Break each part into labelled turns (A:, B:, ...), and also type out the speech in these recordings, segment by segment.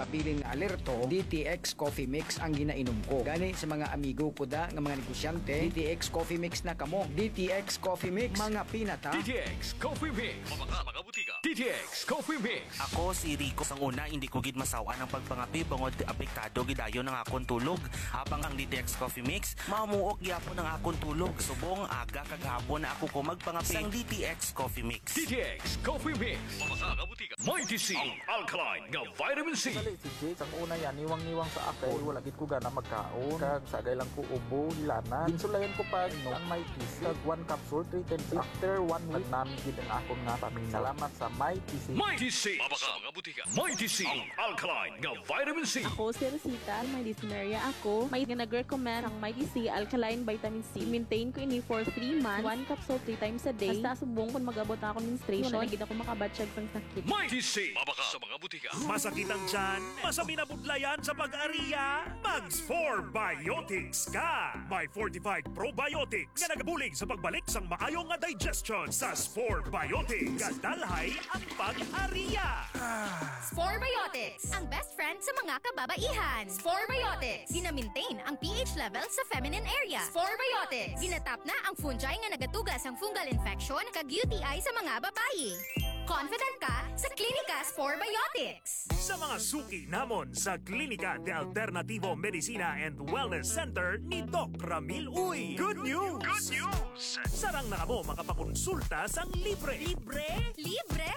A: nakapilin nga alerto, DTX Coffee Mix ang ginainom ko. Gani sa mga amigo ko da nga mga negosyante, DTX Coffee Mix na kamo. DTX Coffee Mix, mga pinata.
B: DTX Coffee Mix. Mga butika. DTX Coffee Mix.
C: Ako si Rico. Sang una, hindi ko gid masawa ng pagpangapi bangod apektado gidayon ng akong tulog. Habang ang DTX Coffee Mix, mamuok gyapon ng akong tulog. Subong aga kaghapon na ako ko magpangapi sang DTX Coffee Mix.
B: DTX Coffee Mix. Mga butika. Mighty C. Ang alkaline nga vitamin C.
D: Dali si Jake, ang una yan, niwang-niwang sa akin. Wala gid ko gana magkaon. Kag sagay lang ko ubo, hilana. Insulayan ko pa ang Mighty C. Kag 1 capsule, 3 times. After 1 week, namin gid ang akong nga pamilya. Salamat sa Mighty C.
B: Mighty C. Mga butika. Mighty C. Ang alkaline nga vitamin C.
E: Ako si Rosita, may dyspnea ako. May nag-recommend ang Mighty C Alkaline Vitamin C. Maintain ko ini for 3 months. 1 capsule 3 times a day. Basta subong kung mag-abot na ako menstruation, nagid ako makabatsyag sang sakit.
B: Mighty C. Sa mga butika.
F: Masakit ang tiyan? Masami na budlayan sa pag-ariya? Mags 4 Biotics ka! May fortified probiotics nga nagabulig sa pagbalik sang maayong nga digestion sa Spore Biotics. Kadalhay ang pag-ariya!
G: Spore Biotics, ang best friend sa mga kababaihan. Spore Biotics, gina-maintain ang pH level sa feminine area. Spore Biotics, ginatap na ang fungi nga nagatugas ang fungal infection kag UTI sa mga babae. Confident ka sa Klinika Spore Biotics.
F: Sa mga suki namon sa Klinika de Alternativo Medicina and Wellness Center ni Doc Ramil Uy. Good news! Good news! Sarang na mo makapakonsulta sang libre. Libre?
G: Libre!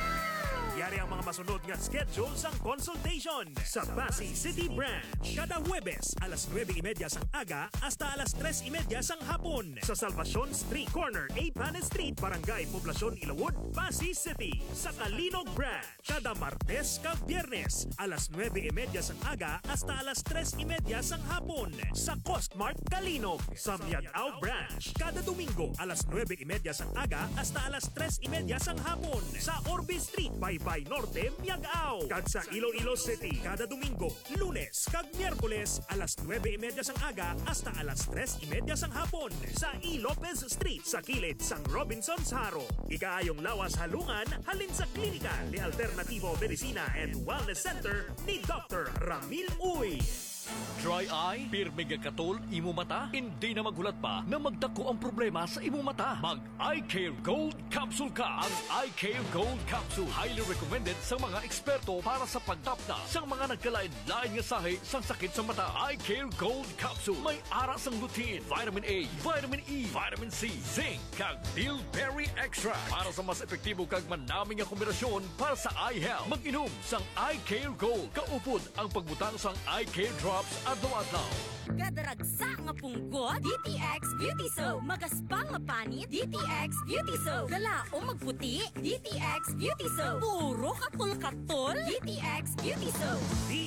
F: Yari ang mga masunod nga schedule sang consultation sa Pasay City Branch. Kada Huwebes, alas 9:30 sang aga hasta alas 3:30 sang hapon. Sa Salvacion Street Corner, 8 Planet Street, Barangay Poblacion, Ilawod, Pasay City. Sa Kalinog Branch, kada Martes kag Biyernes, alas 9:30 sang aga hasta alas 3:30 sang hapon. Sa Costmart Kalinog. Sa Miagao Branch, kada Domingo, alas 9:30 sang aga hasta alas 3:30 sang hapon. Sa Orbe Street, Baybay Norte, Miagao. Kag sa Iloilo City, kada Domingo, Lunes kag Miyerkules, alas 9:30 sang aga hasta alas 3:30 sang hapon. Sa E. Lopez Street, sa kilid sang Robinson's Haro. Ikaayong lawas halungan, halin sa Klinika de Alternativo Medicina and Wellness Center ni Dr. Ramil Uy.
B: Dry eye? Pirmig katol, imo mata? Hindi na maghulat pa na magdako ang problema sa imo mata. Mag Eye Care Gold Capsule ka. Ang Eye Care Gold Capsule highly recommended sa mga eksperto para sa pagtapna sa mga nagkalain-lain nga sahi sa sakit sa mata. Eye Care Gold Capsule may ara sang lutein, vitamin A, vitamin E, vitamin C, zinc, kag bilberry extra para sa mas epektibo kag manaming nga kombinasyon para sa eye health. Mag-inom sang Eye Care Gold. Kaupod ang pagbutang sang Eye Care Drops adlaw-adlaw.
G: Gadaragsa nga punggot, DTX Beauty Soap. Magaspang nga panit, DTX Beauty Soap. Galao magputi, DTX Beauty Soap. Puro katol-katol, DTX Beauty Soap.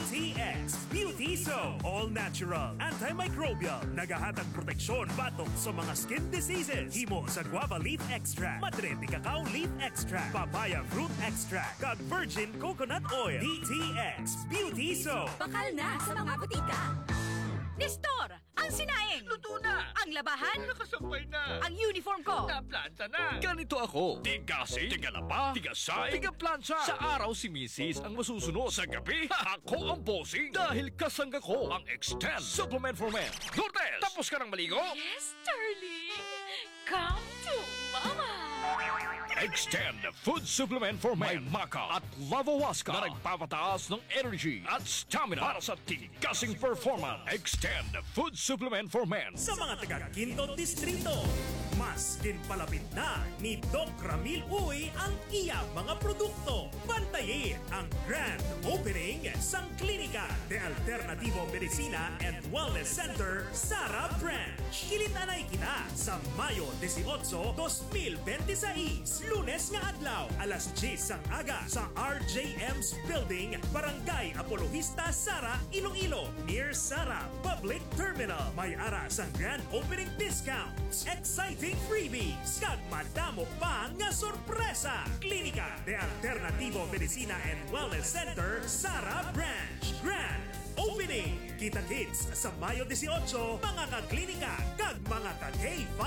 F: DTX Beauty Soap. All natural, antimicrobial, nagahatag proteksyon batok sa mga skin diseases. Himo sa guava leaf extract, madre de cacao leaf extract, papaya fruit extract, kag virgin coconut oil. DTX Beauty Soap.
G: Bakal na sa mga butika. Nestor, ang sinaing.
B: Luto na!
G: Ang labahan.
B: Nakasampay na!
G: Ang uniform ko.
B: Naplanta na! Ganito ako. Tigasi, tigalapa, tigasay, tigaplansya. Sa araw si Mrs. ang masusunod. Sa gabi, ako ang bossing. Dahil kasangga ko ang Extend Supplement for Men. Lourdes, tapos ka ng maligo?
G: Yes, darling. Come to Mama.
B: Extend Food Supplement for Men. May Maca at Lavawaska na nagpapataas ng energy at stamina para sa tigasing performance. Extend Food Supplement for Men.
F: Sa mga taga Quinto Distrito, mas kinpalapit na ni Doc Ramil Uy ang iya mga produkto. Bantayin ang grand opening sang Klinika de Alternativo Medicina and Wellness Center, Sara Branch. Kilitanay kita sa Mayo 18, 2026, Lunes nga adlaw, alas 10 sang aga sa RJM's Building, Barangay Apologista, Sara, Iloilo, near Sara Public Terminal. May ara sang grand opening discounts, exciting freebies, kag madamo pa nga sorpresa. Klinika de Alternativo Medicina and Wellness Center, Sara Branch. Grand opening. Kita Kids sa Mayo 18, mga ka-klinika kag mga ka-K5.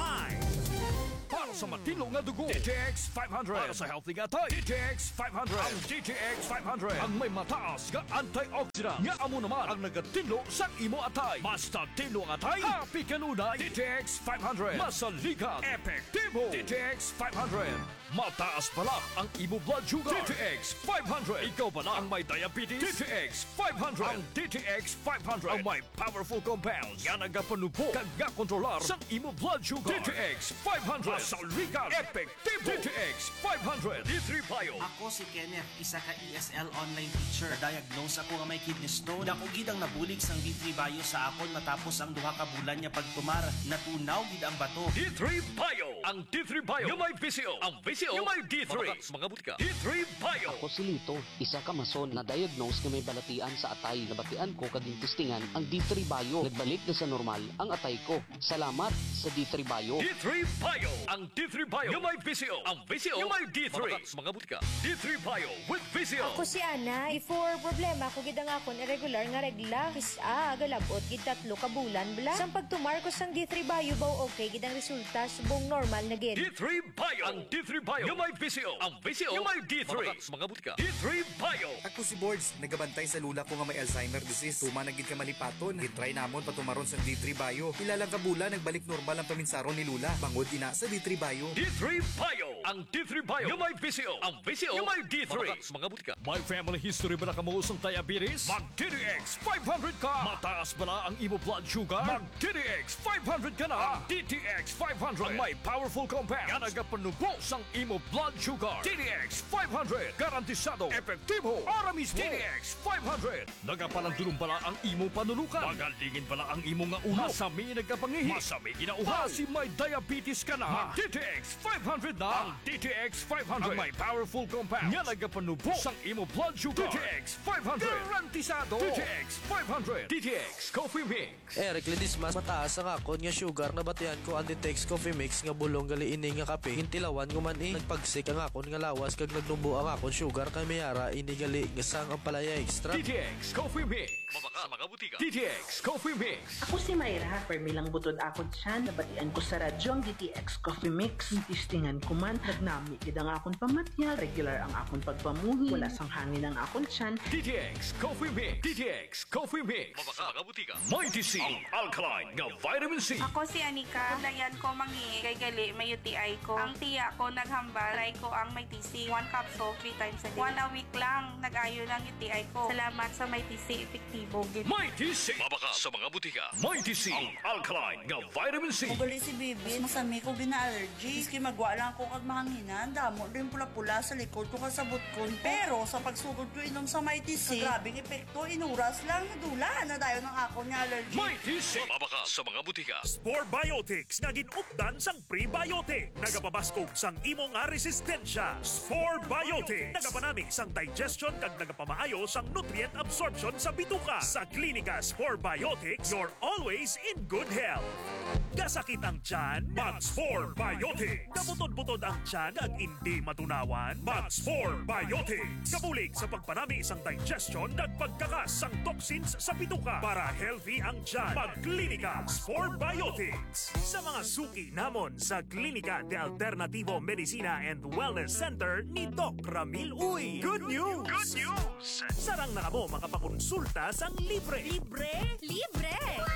B: Para sa matino nga dugo, DTX 500. Para sa healthy nga tay, DTX 500. Ang DTX 500 ang may mataas nga antioxidant. Nga amo naman ang nagatino sa imo atay. Basta tino ang atay, happy kanunay. DTX 500. Masaligan, epektibo. DTX 500. Mataas pala ang imo blood sugar. DTX 500. Ikaw pala ang may diabetes. DTX 500. Ang DTX 500 ang may powerful compounds nga nagapanubo kag nga kontrolar sa imo blood sugar. DTX 500. Masaligan, epektibo. DTX 500. D3 Bio.
C: Ako si Kenneth, isa ka ESL online teacher. Diagnose ako nga may kidney stone. Dako gid ang nabulig sang D3 Bio sa akon matapos ang duha ka bulan niya pagtumar. Natunaw gid ang bato.
B: D3 Bio. Ang D3 Bio yung may VCO. Ang VCO yung may D3. Mga butika. D3 Bio.
H: Ako si Lito, isa ka mason na diagnose na may balatian sa atay. Nabatian ko kading testingan ang D3 Bio. Nagbalik na sa normal ang atay ko. Salamat sa D3 Bio.
B: D3 Bio. Ang D3 Bio yung may VCO. Ang VCO yung may D3. Mga butika. D3 Bio with VCO.
I: Ako si Ana. Before problema ko gid ang akon irregular nga regla. Isa galabot gid 3 ka bulan bla. Sang pagtumar ko sang D3 Bio baw okay gid ang resulta subong normal na gid.
B: D3 Bio. Ang D3 Bio yung may VCO. Ang VCO yung may D3. Mga butika. D3 Bio.
J: Ako si Boards, nagabantay sa lula ko nga may Alzheimer disease. Tuma na gid ka malipaton. Gitry namon patumaron sa D3 Bio. Ilalang ka bulan nagbalik normal ang paminsaron ni Lula. Bangod ina sa D3 Bio.
B: D3 Bio. Ang D3 Bio yung may VCO. Ang VCO yung may D3. Mga butika. May family history ba na kamuusong diabetes? Mag-DTX 500 ka. Mataas ba ang imo blood sugar? Mag-DTX 500 ka na. Ang DTX 500 ang may powerful compounds nga nagapanubo sang imo blood sugar. DTX 500 garantisado, epektibo, aramis mo. DTX 500 nagapalandulong pala ang imo panulukan. Magalingin pala ang imo nga ulo. Masami nagkapangihi. Masami ginauhaw. Si may diabetes ka na. DTX 500 na. Ang DTX 500 ang may powerful compounds nga nagapanubo sang imo blood sugar. DTX 500 garantisado. DTX 500. DTX Coffee Mix.
K: Eric Ledismas, mataas ang akon nga sugar na batian ko ang DTX Coffee Mix nga bulong gali ini nga kape. Hintilawan ko man nagpagsik ang akon nga lawas kag nagnumbo ang akon sugar kay mayara ini gali nga sang ang palaya extra.
B: DTX Coffee Mix. Mabaka mga butika. DTX Coffee Mix.
L: Ako si Mayra, permilang butod akon siya, nabatian ko sa radyo ang DTX Coffee Mix. Tistingan ko man, nagnami gid ang akon pamatya, regular ang akon pagpamuhi, wala sang hangin ang akon siyan.
B: DTX Coffee Mix. DTX Coffee Mix. Mabaka mga butika. Mighty C. Ang alkaline nga vitamin C.
M: Ako si Anika, kulayan ko mangi, kay gali may UTI ko. Ang tiya ko naghambal, try ko ang may TC, 1 capsule 3 times a day. 1 a week lang, nag-ayo ng UTI ko. Salamat sa may TC, epektibo gid.
B: Mighty C. Mabaka sa mga butika. Mighty C. Ang alkaline nga vitamin C.
N: Ugali si Bibi, masami ko gina-allergy. Iski magwa lang ko kag mahanginan, damo rin pula-pula sa likod ko kasabot ko. Pero sa pagsugod ko inom sa Mighty C, grabing epekto, inuras lang, nadula na dayo ng ako niya allergy.
B: Mighty C. Mabaka sa mga butika.
F: Spore Biotics nga ginupdan sang prebiotic. Nagapabaskog sang imo nga resistensya. Spore Biotics. Nagapanami sang digestion kag nagapamaayo sang nutrient absorption sa bituka. Sa Klinika Spore Biotics, you're always in good health. Kasakit ang tiyan, Mag-Spore Biotics. Kabutod-butod ang tiyan at hindi matunawan, Mag-Spore Biotics. Kabulig sa pagpanami sang digestion at pagkakas sang toxins sa bituka para healthy ang tiyan. Mag-Klinika Spore Biotics. Sa mga suki namon sa Klinika de Alternativo Medicina and Wellness Center ni Doc Ramil Uy. Good news! Good news! Sarang na mo makapakonsulta sang libre.
G: Libre? Libre!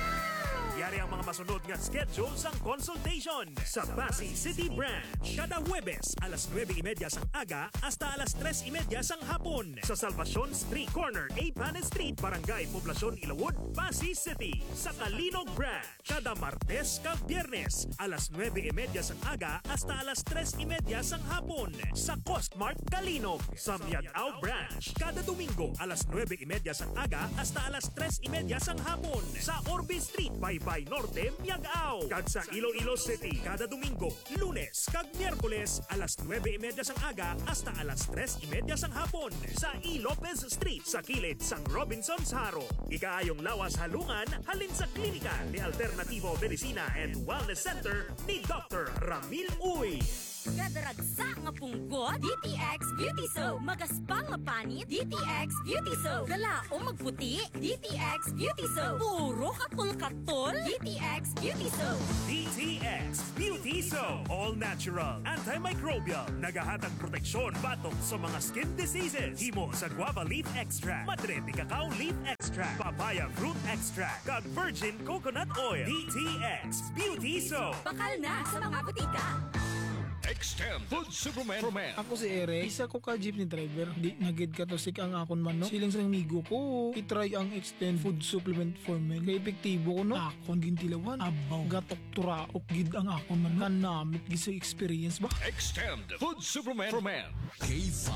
F: Yari ang mga masunod nga schedule sang consultation sa Pasay City Branch. Kada Huwebes, alas 9:30 sang aga hasta alas 3:30 sang hapon sa Salvacion Street Corner, 8 Panes Street, Barangay Poblacion, Ilawod, Pasay City. Sa Kalinog Branch, kada Martes kag Biyernes, alas 9:30 sang aga hasta alas 3:30 sang hapon sa Costmart Kalinog. Sa Miagao Branch, kada Domingo, alas 9:30 sang aga hasta alas 3:30 sang hapon sa Orbe Street, Baybay Norte, Miagao. Kag sa Iloilo City, kada Domingo, Lunes kag Miyerkules, alas 9:30 sang aga hasta alas 3:30 sang hapon sa E. Lopez Street sa kilid sang Robinson's Haro. Ikaayong lawas halungan halin sa Klinika ni Alternativo Medicina and Wellness Center ni Dr. Ramil Uy.
G: Gadaragsa nga punggot, DTX Beauty Soap. Magaspang nga panit, DTX Beauty Soap. Galaong magputi, DTX Beauty Soap. Puro katol-katol, DTX Beauty Soap.
F: DTX Beauty Soap. All natural, antimicrobial, nagahatag proteksyon batok sa mga skin diseases. Himo sa guava leaf extract, madre de cacao leaf extract, papaya fruit extract, kag virgin coconut oil. DTX Beauty Soap.
G: Bakal na sa mga butika.
B: Extend Food Superman for Men.
O: Ako si Eric, isa ko ka jeepney driver. Di nagid ka to sik ang akon manok. Siling sa amigo ko, itry ang Extend Food Supplement for Men. Kaya epektibo ko no, akon gintilawan. Abaw, gatok turaok gid ang akon manok. Kanamit gisa experience ba?
B: Extend Food Superman for Men.
P: K5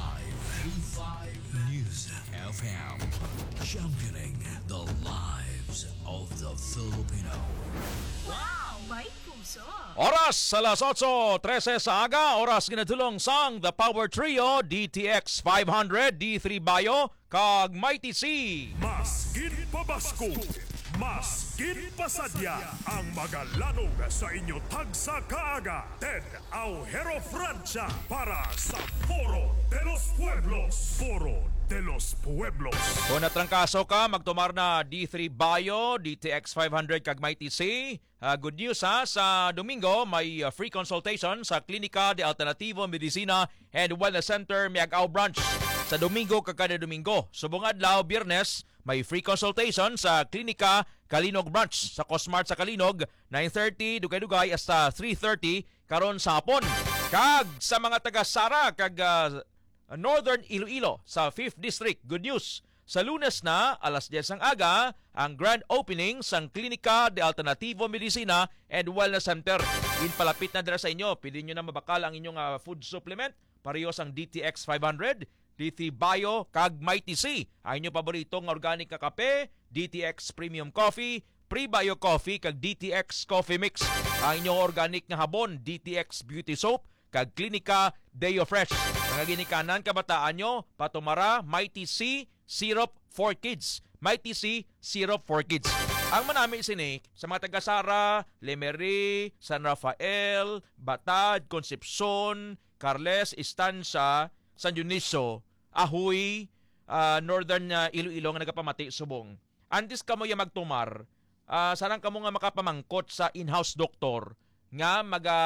P: News FM, championing the lives of the Filipino.
Q: Wow, may puso.
R: Oras alas 8:13 sa aga, oras ginatulong sang The Power Trio, DTX 500, D3 Bio, kag Mighty C.
F: Mas ginpabasko, mas ginpasadya ang magalanog sa inyo tagsa kaaga. Ted Aujero Francia para sa Foro de los Pueblos. Foro de los Pueblos.
R: Kung natrangkaso ka, magtumar na D3 Bio, DTX 500 kag Mighty C. Good news ha, sa Domingo may free consultation sa Klinika de Alternativo Medicina and Wellness Center Miagao Branch. Sa Domingo kada Domingo. Subong adlaw Biyernes may free consultation sa Klinika Kalinog Branch sa Cosmart sa Kalinog 9:30 dugay-dugay hasta 3:30 karon sa hapon. Kag sa mga taga Sara kag Northern Iloilo sa 5th District, good news. Sa Lunes na, alas 10 ang aga, ang grand opening sa Klinika de Alternativo Medicina and Wellness Center. Palapit na dira sa inyo. Pili nyo na mabakal ang inyong food supplement. Parehos ang DTX 500, D3 Bio, kag Mighty C. Ang inyong paboritong organic na kape, DTX Premium Coffee, Pre-Bio Coffee, kag DTX Coffee Mix. Ang inyong organic na habon, DTX Beauty Soap, kag Klinika Deo Fresh. Mga ginikanan kabataan nyo, patumara, Mighty C, Syrup for Kids. Mighty C, Syrup for Kids. Ang manami sinik sa mga taga-Sara, Lemery, San Rafael, Batad, Concepcion, Carles, Estancia, San Dionisio, Ahoy, Northern Iloilo nga nagapamati subong. Antes kamo ya magtumar, sarang kamo nga makapamangkot sa in-house doctor nga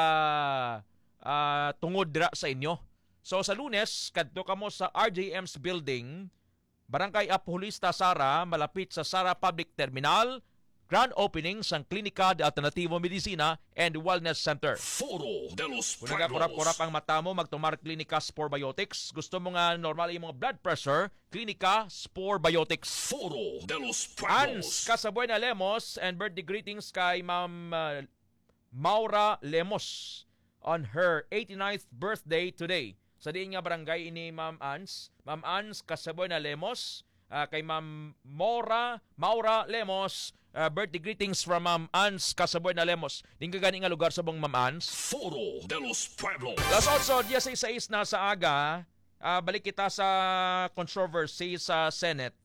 R: tungod dira sa inyo. So sa Lunes, kadto kamo sa RJM's building, Barangay Apolista Sara, malapit sa Sara Public Terminal, grand opening sa Klinika de Alternativo Medicina and Wellness Center.
P: Foro de los
R: Kung nagakurap-kurap ang mata mo, magtumar Klinika Spore Biotics. Gusto mo nga normal yung mga blood pressure, Klinika Spore Biotics.
P: Foro de los
R: Hans Casabuena Lemos and birthday greetings kay Ma'am Maura Lemos on her 89th birthday today. Sa diin nga barangay ini Ma'am Ans Casabuena Lemos, kay Ma'am Maura Lemos, birthday greetings from Ma'am Ans Casabuena Lemos. Din ka gani nga lugar sa bang Ma'am Ans?
P: Foro de los Pueblos.
R: Las 8:16 na sa aga, balik kita sa controversy sa Senate.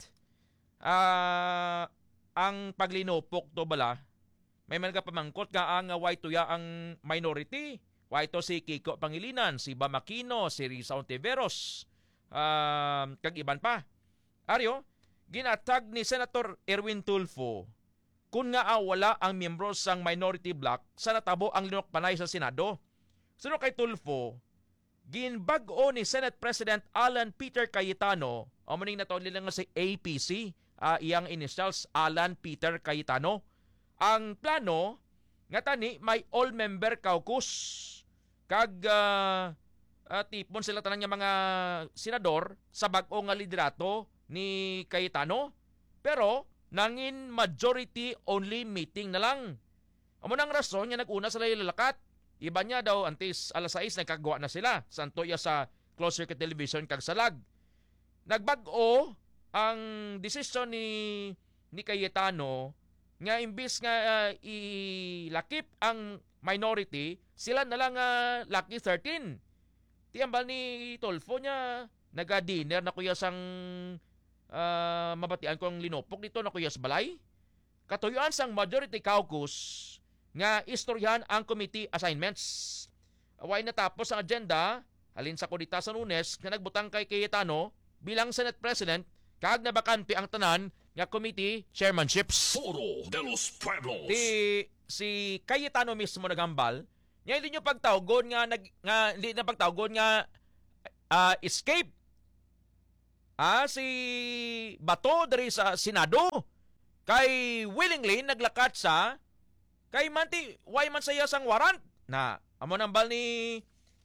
R: Ang paglinupok to bala, may man ka pamangkot nga ang tuya ang minority. Ito si Kiko Pangilinan, si Bam Aquino, si Risa Ontiveros, kag iban pa. Aryo, ginatag ni Senator Erwin Tulfo kung nga wala ang miyembro sang minority bloc sa natabo ang linok panay sa Senado. Suno kay Tulfo, ginbag-o ni Senate President Alan Peter Cayetano, umuning na to nila nga si APC, iyang initials Alan Peter Cayetano. Ang plano nga tani may all-member caucus. Kag tipon sila tanan nga mga senador sa bag-o nga liderato ni Cayetano. Pero nangin majority only meeting na lang. Amo nang rason nga nag-una sila lalakat. Iba niya daw antes alas 6 nagkagawa na sila. Santoya sa closed circuit television kag salag. Nagbag-o ang desisyon ni Cayetano nga imbis nga ilakip ang minority, sila na lang lucky 13. Tiyambal ni Tulfo niya, naga-dinner na kuya sang mabatian ko ang linupok dito na kuya sa balay. Katuyuan sang majority caucus nga istoryahan ang committee assignments. Away natapos ang agenda, halin sa kudita sa Lunes, nga nagbutang kay Cayetano bilang Senate President, kag nabakante ang tanan nga committee chairmanships.
P: Foro de los Pueblos.
R: Si Cayetano mismo naghambal, nga hindi nyo pagtawgon hindi na pagtawgon nga escape. Si Bato dari sa Senado kay willingly naglakat sa kay manti why man saya sang warrant na amo nambal ni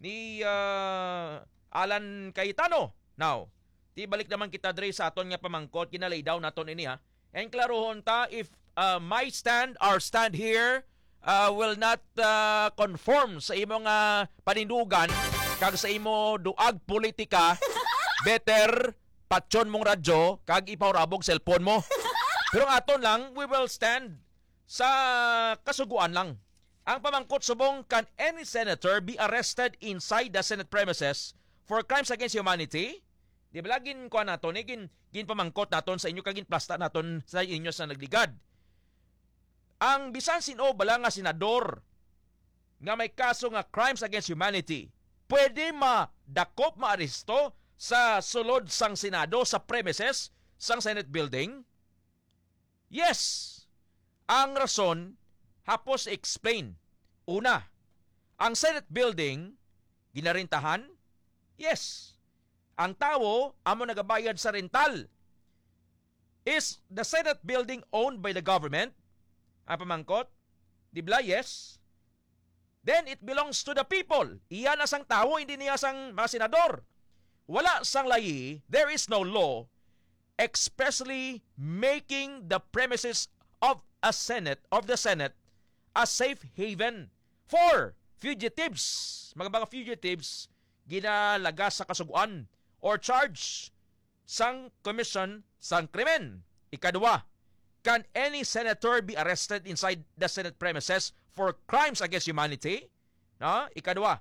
R: Alan Cayetano. Now, di balik naman kita dre sa aton nga pamangkot kinalay down naton ini ha. And klarohon ta if my stand our stand here will not conform sa imong panindugan kag sa imo duag politika, better patyon mong radyo kag ipawrabog cellphone mo. Pero aton lang, we will stand sa kasuguan lang. Ang pamangkot subong, can any senator be arrested inside the Senate premises for crimes against humanity? Di ba lagin ko naton, gin pamangkot naton sa inyo kagin plasta naton sa inyo sa nagligad. Ang bisan sino bala nga senador nga may kaso nga crimes against humanity, pwede madakop maaresto sa sulod sang Senado sa premises sang Senate building? Yes. Ang rason hapos explain. Una, ang Senate building ginarintahan? Yes. Ang tawo amo nagabayad sa rental. Is the Senate building owned by the government? Ang pamangkot? Di ba? Yes. Then it belongs to the people. Iyan na sang tawo, hindi niya sang mga senador. Wala sang layi, there is no law expressly making the premises of the Senate a safe haven for fugitives. Mga fugitives ginalagas sa kasuguan or charge sang commission sang krimen. Ikadua, can any senator be arrested inside the Senate premises for crimes against humanity? No? Ikadua,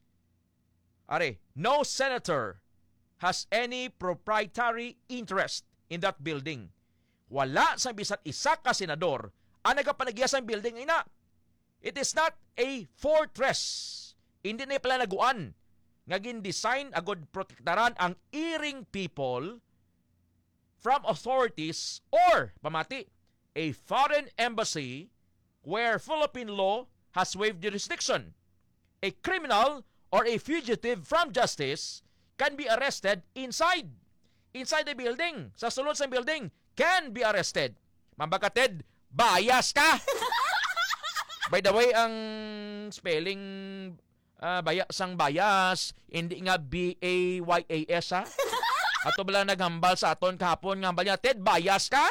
R: no senator has any proprietary interest in that building. Wala sa bisan isa ka senador ang nagapanagya sa building ina. It is not a fortress. Hindi na pala naguan. Nga design agod protektaran ang iring people from authorities or, pamati, a foreign embassy where Philippine law has waived jurisdiction. A criminal or a fugitive from justice can be arrested inside the building. Sa sulod sa building, can be arrested. Mambakated, bias ka! By the way, ang spelling sang bias, hindi nga B-A-Y-A-S ha? Ato bala naghambal sa aton kahapon nga hambal niya, Ted, bias ka?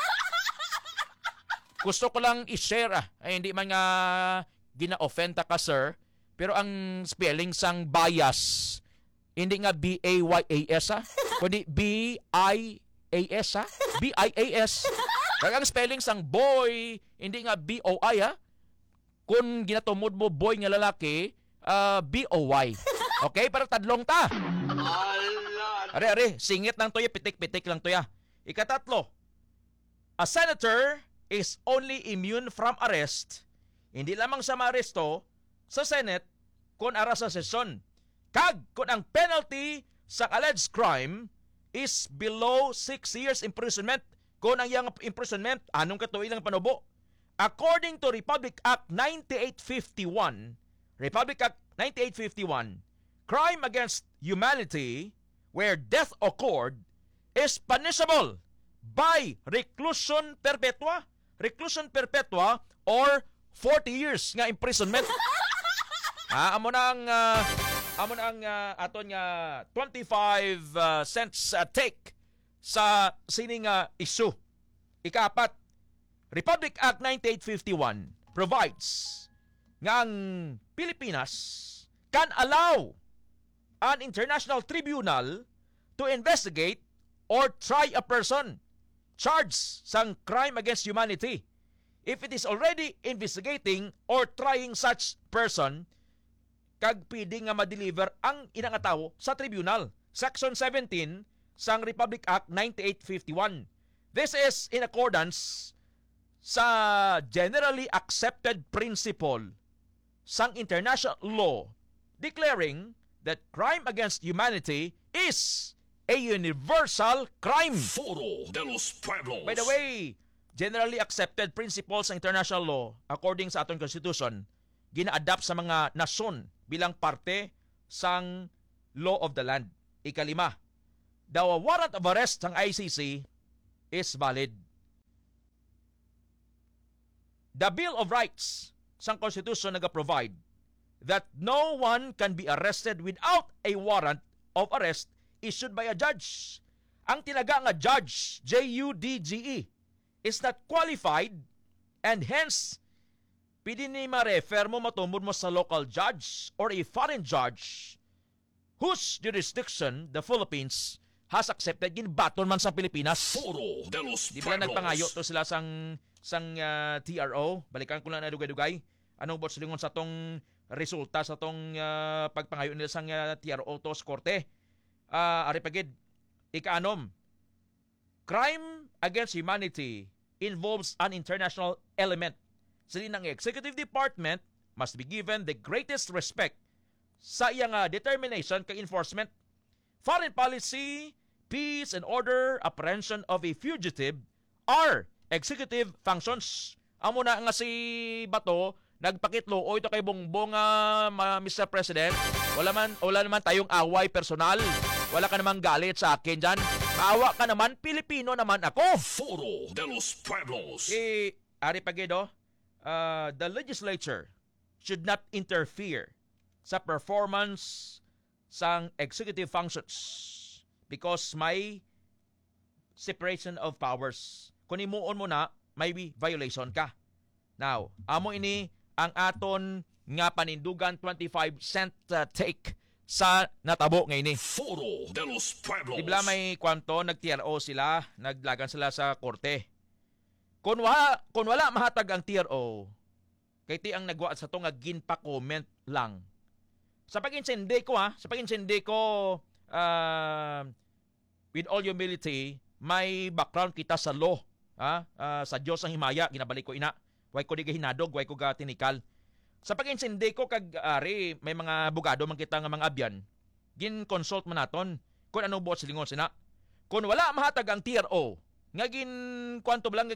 R: Gusto ko lang i-share ay hindi man nga gina-offend ka sir, pero ang spelling sang bias, hindi nga B-A-Y-A-S ha? Kundi B-I-A-S ha? B-I-A-S. Kaya ang spelling sang boy, hindi nga B-O-I ha? Kung ginatumod mo boy nga lalaki, B-O-Y. Okay? Pero tadlong ta. Are, singit lang to ya, pitik-pitik lang to ya. Ikatatlo, a senator is only immune from arrest, hindi lamang sa maaresto sa Senate kung ara sa sesyon. Kag kung ang penalty sa alleged crime is below 6 years imprisonment, kung ang iyang imprisonment, anong katuig lang panubo? According to Republic Act 9851, crime against humanity where death occurred is punishable by reclusion perpetua or 40 years nga imprisonment. Amo nang aton nga 25 cents take sa sining issue. Ikaapat, Republic Act 9851 provides nga ang Pilipinas can allow an international tribunal to investigate or try a person charged sang crime against humanity if it is already investigating or trying such person kag pwede nga ma-deliver ang inang tawo sa tribunal. Section 17 sang Republic Act 9851. This is in accordance sa generally accepted principle sang international law declaring that crime against humanity is a universal crime.
P: Foro de los Pueblos.
R: By the way, generally accepted principles sa international law according sa aton constitution gina-adapt sa mga nasyon bilang parte sang law of the land. Ikalima, the warrant of arrest ng ICC is valid. The Bill of Rights sang Constitution nag-provide that no one can be arrested without a warrant of arrest issued by a judge. Ang tinaga nga judge, J-U-D-G-E, is not qualified and hence pwede ni ma-refer mo matumod mo sa local judge or a foreign judge whose jurisdiction the Philippines has accepted ginbaton man sa Pilipinas.
P: Foro de los
R: Di ba
P: Pueblos.
R: nagpangayo to sila sang TRO? Balikan ko lang na dugay-dugay. Anong bot silingon sa tong resulta sa tong pagpangayo nila sang TRO to sa korte? Ari pagid, ikaanom, crime against humanity involves an international element. Sili ng Executive Department must be given the greatest respect sa iyang determination kay enforcement. Foreign policy, peace and order, apprehension of a fugitive are executive functions. Amo na nga si Bato nagpakitlo o ito kay Bongbong Mr. President. Wala naman tayong away personal. Wala ka namang galit sa akin dyan. Maawa ka naman, Pilipino naman ako.
P: Foro de los Pueblos.
R: Ari Pagido, the legislature should not interfere sa performance sang executive functions because may separation of powers. Kung imuon mo na, may violation ka. Now, amo ini ang aton nga panindugan 25-cent take sa natabo ngayon.
P: Foro de los Pueblos.
R: Di ba may kwanto, nag-TRO sila, naglagan sila sa korte. Kung wala mahatag ang TRO, kay ti ang nagwa sa to nga ginpa-comment lang. Sa pag-insindi ko with all humility, may background kita sa law. Sa Diyos ang himaya, ginabalik ko ina. Way ko di hinadog, way ko ga tinikal. Sa pag-insindi ko kag ari, may mga abogado man kita nga mga abyan, gin-consult man naton kung anong buot silingon sina. Kung wala mahatag ang TRO, nga kwanto lang nga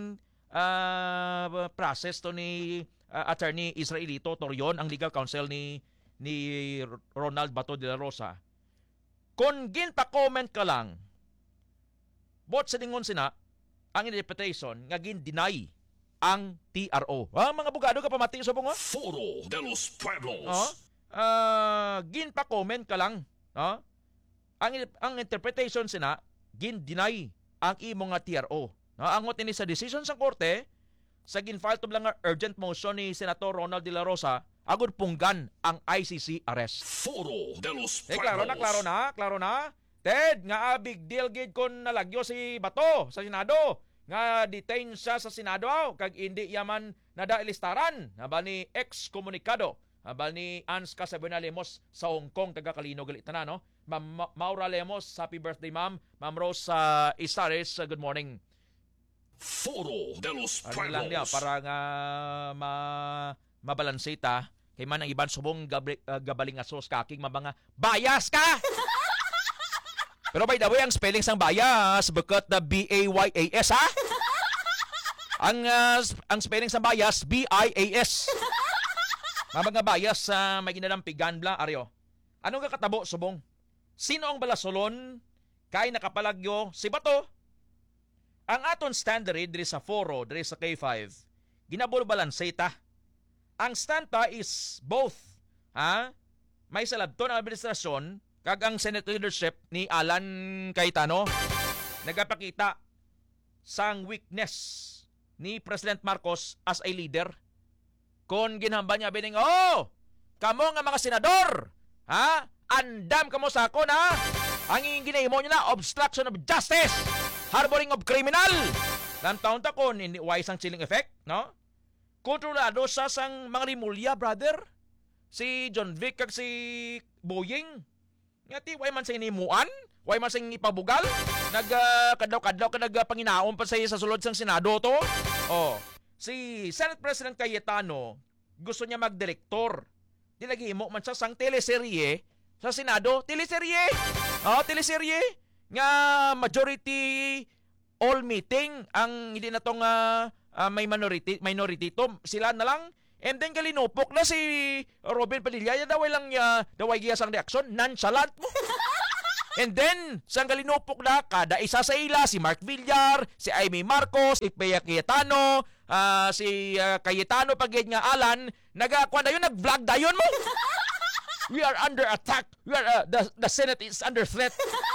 R: process to ni Attorney Israelito Torion, ang legal counsel ni Ronald Bato de la Rosa. Kung ginpa-comment ka lang, buot silingon sina, ang interpretation nga gin-deny ang TRO. Mga abogado ka pamati sa bungo?
P: Foro de los Pueblos.
R: Ginpa-comment ka lang. Ang interpretation sina, gin-deny ang imo nga TRO. Angot ini sa decision sa korte, sa gin-file to lang nga urgent motion ni Senator Ronald de la Rosa, agud punggan ang ICC arrest.
P: Foro de los Pueblos.
R: Klaro na. Ted, nga big deal gid kon nalagyo si Bato sa Senado. Nga detain siya sa Senado kag hindi yaman nadailistaran naba ni ex-komunikado naba ni Ans Casabona Lemos sa Hong Kong tagakalino galit na no. Ma'am Maura Lemos, happy birthday ma'am. Ma'am Rose Isares, good morning.
P: Foro de los
R: Pueblos. Lang niya para nga mabalansita kay man ang iban subong gabaling asos kaking mabanga bias ka. Pero by the way, ang spelling sang bias, bukod na B-A-Y-A-S, ha? Ang spelling sang bias, B-I-A-S. Mga bias may ginalampigan bla, Aryo. Anong kakatabo, subong? Sino ang balasolon kay nakapalagyo si Bato? Ang aton standard diri sa foro, diri sa K5, ginabol balanseta. Ang stanta is both, ha? May salabto ng administrasyon, kag ang Senate leadership ni Alan Cayetano nagapakita sang weakness ni President Marcos as a leader. Kung ginhamba niya bining, kamo nga mga senador, ha? Andam kamo sa akon, ha? Ang ginahimo niyo na, obstruction of justice, harboring of criminal. Lang taon ta kon, hindi wise ang chilling effect, no? Kontrolado sa sang mga rimulya, brother. Si John Vic kag si Boying. Ngati, way man sa inimuan, way man sa ipabugal, nagkadlaw-kadlaw ka nagpanginaon pa sa sulod sang Senado to. Si Senate President Cayetano, gusto niya magdirektor dilagihimo man sa sang teleserye sa Senado, teleserye. Teleserye nga majority all meeting ang hindi na tong may minority to sila na lang. And then galinupok na si Robin Padilla daway lang daway giya sang reaksyon nonchalant. And then sang galinupok na kada isa sa ila si Mark Villar, si Amy Marcos, si Pea Cayetano, si Cayetano pagid nga Alan nagakuan dayon nag-vlog dayon mo. We are under attack. We are the Senate is under threat.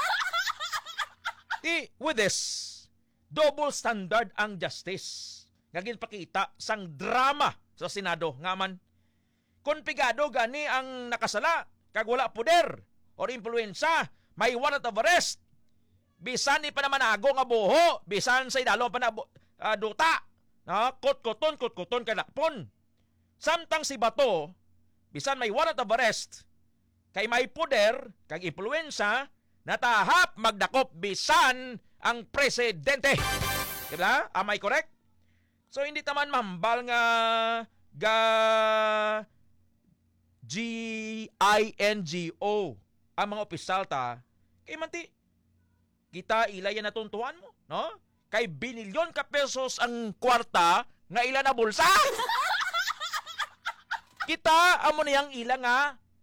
R: With this double standard ang justice. Ngagin pakita sang drama sa Senado nga man konpigado gani ang nakasala kag wala poder or impluwensa, may warrant of arrest. Bisan ni pa naman ago nga buho, bisan sa idalo pa na duta. Kot-koton kalakpon. Samtang si Bato, bisan may warrant of arrest, kay may poder kag impluwensa, natahap magdakop bisan ang presidente. Diba? Am I correct? So hindi taman mahambal nga GINGO ang mga opisyal ta. Kay manti kita ilayan na tuntuan mo, no? Kay binilyon ka pesos ang kwarta nga ila na bulsa. Kita amo niyang ila nga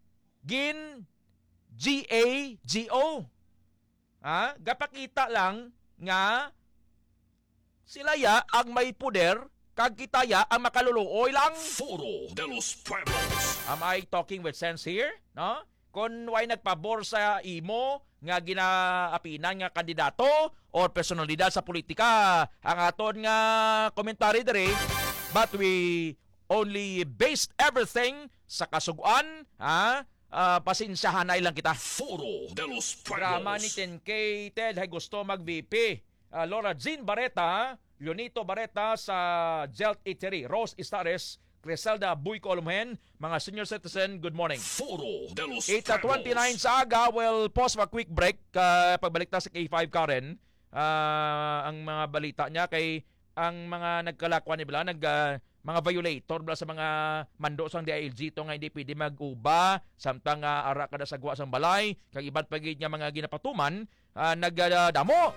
R: GAGO. Gapakita lang nga sila ya ang may poder kag kita ya ang makaluluoy lang.
P: Foro de los Pueblos.
R: Am I talking with sense here? No? Kung way nagpabor sa imo nga ginaapinan nga kandidato or personalidad sa politika ang aton nga komentary dere, but we only based everything sa kasuguan, pasensyahanay lang kita.
P: Foro de los Pueblos.
R: Drama ni 10K Ted hay gusto mag-VP. Laura Jean Barreta, Leonito Barreta sa Jelt Eatery, Rose Istares, Criselda Buyco Olumhen, mga senior citizen, good morning.
P: Foro de los
R: 8:29 sa aga, we'll pause for a quick break. Pagbalik ta sa K5 Karen, ang mga balita niya kay ang mga nagkalakwan ni Bala, mga violator bala sa mga mando sang DILG to nga hindi pwede mag-uba samtang ara kada sagwa sang balay kag iba't pagid nga mga ginapatuman nagdamo.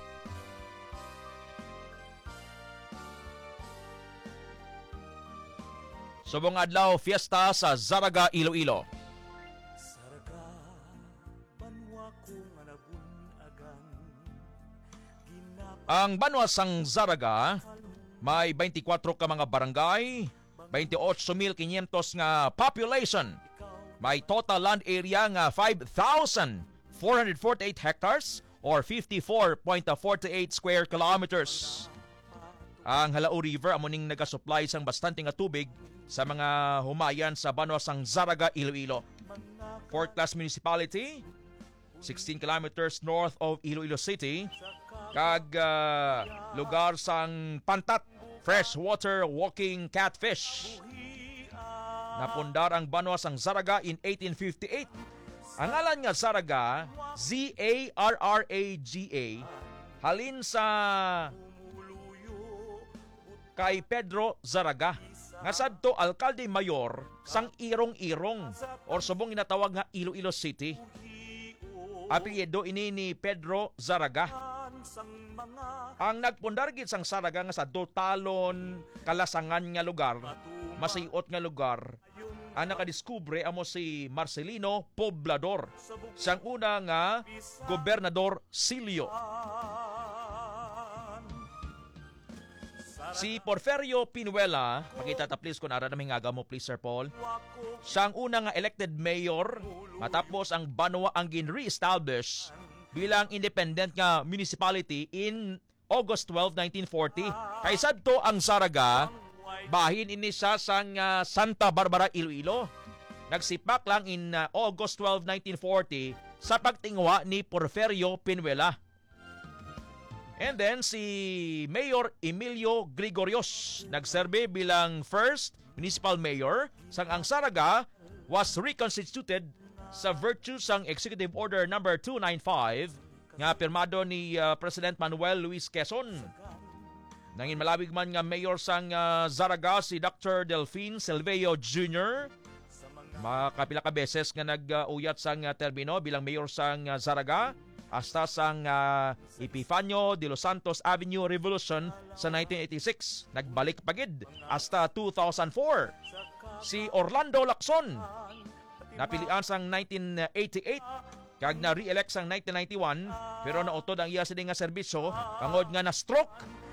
R: Subong adlaw fiesta sa Zaraga, Iloilo. Ang banwa sang Zaraga may 24 ka mga barangay, 28,500 nga population. May total land area nga 5,448 hectares or 54.48 square kilometers. Ang Halao River amuning nagasupply sang bastante nga tubig sa mga humayan sa banwa sang Zaraga, Iloilo. Fourth class municipality, 16 kilometers north of Iloilo City. Kag lugar sang Pantat, freshwater walking catfish. Napundar ang banwa sang Zaraga in 1858. Ang ngalan nga Zaraga, Z-A-R-R-A-G-A, halin sa kay Pedro Zaraga, nga sadto alkalde mayor sang Irong-Irong or subong ginatawag nga Iloilo City. Apelyido ini ni Pedro Zaraga. Ang nagpundar gid sang Zaraga nga sadto talon kalasangan nga lugar, masiot nga lugar. Ang nakadiskubre amo si Marcelino Poblador, sang una nga Gobernador Silio. Si Porfirio Pinuela, makita ta please kung ara na hingaga mo please Sir Paul. Siyang una nga elected mayor matapos ang banwa ang gin-re-establish bilang independent nga municipality in August 12, 1940. Kay sadto ang Zaraga, bahin ini siya sang Santa Barbara, Iloilo. Nagsipak lang in August 12, 1940 sa pagtingwa ni Porfirio Pinuela. And then si Mayor Emilio Gregorios nagserbe bilang first municipal mayor sang ang Zaraga was reconstituted sa virtue sang Executive Order number 295 nga pirmado ni President Manuel Luis Quezon. Nangin malabig man nga mayor sang Zaraga si Dr. Delphine Silveo Jr. Makapila ka beses nga nag-uyat sang termino bilang mayor sang Zaraga hasta sang Epifanio de los Santos Avenue Revolution sa 1986. Nagbalik pagid hasta 2004. Si Orlando Lacson napilian sang 1988 kag na re-elect sang 1991 pero nautod ang iya sini nga serbisyo bangod nga na stroke